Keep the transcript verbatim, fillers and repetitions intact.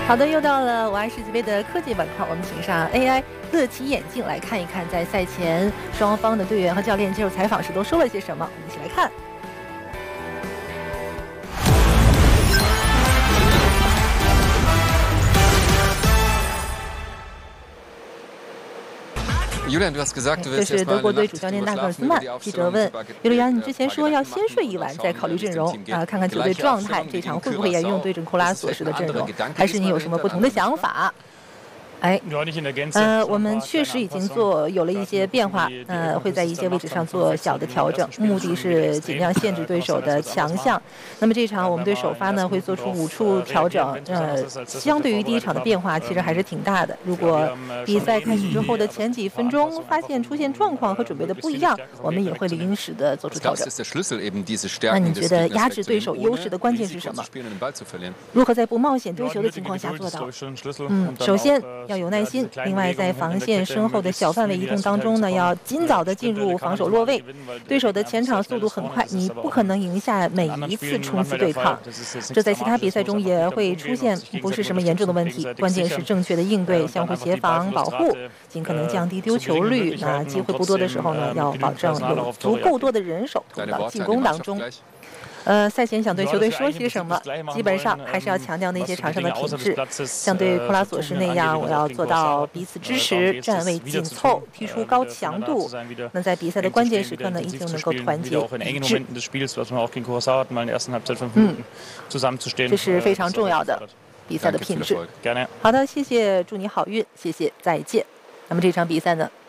好的，又到了我爱世界杯的科技板块，我们请上 A I 乐奇眼镜来看一看，在赛前双方的队员和教练接受采访时都说了些什么。我们一起来看。这是德国队主教练纳格尔斯曼。记者问尤利安：“你之前说要先睡一晚再考虑阵容啊，看看球队状态，这场会不会也用对阵库拉索式的阵容？还是你有什么不同的想法？”哎，呃，我们确实已经做有了一些变化，呃，会在一些位置上做小的调整，目的是尽量限制对手的强项。那么这场我们对首发呢会做出五处调整，呃，相对于第一场的变化其实还是挺大的。如果比赛开始之后的前几分钟发现出现状况和准备的不一样，我们也会临时的做出调整。那你觉得压制对手优势的关键是什么？如何在不冒险丢球的情况下做到？嗯，首先要有耐心，另外在防线身后的小范围移动当中呢，要尽早的进入防守落位。对手的前场速度很快，你不可能赢下每一次冲刺对抗。这在其他比赛中也会出现，不是什么严重的问题，关键是正确的应对，相互协防保护，尽可能降低丢球率。那机会不多的时候呢，要保证有足够多的人手投入到进攻当中。呃，赛前想对球队说些什么？基本上还是要强调那些场上的品质，像对库拉索什那样，我要做到彼此支持、站位紧凑、踢出高强度。那在比赛的关键时刻呢，一定能够团结一致。嗯，这是非常重要的比赛的品质。好的，谢谢，祝你好运，谢谢，再见。那么这场比赛呢？